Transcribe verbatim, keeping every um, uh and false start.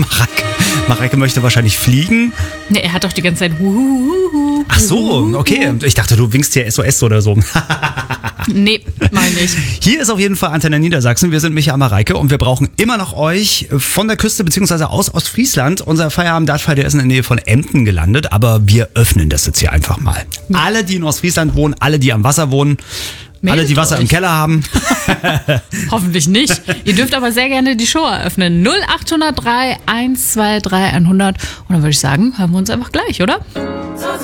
Mareike, Mareike möchte wahrscheinlich fliegen. Ne, er hat doch die ganze Zeit Huhuhuhu. Ach so, okay. Ich dachte, du winkst hier S O S oder so. Nee, meine ich. Hier ist auf jeden Fall Antenne Niedersachsen. Wir sind Micha und Mareike und wir brauchen immer noch euch von der Küste bzw. aus Ostfriesland. Unser Feierabend-Dartfall, der ist in der Nähe von Emden gelandet, aber wir öffnen das jetzt hier einfach mal. Ja. Alle, die in Ostfriesland wohnen, alle, die am Wasser wohnen, Meldet alle, die Wasser euch im Keller haben. Hoffentlich nicht. Ihr dürft aber sehr gerne die Show eröffnen. null acht null drei, eins zwei drei, hundert. Und dann würde ich sagen, hören wir uns einfach gleich, oder?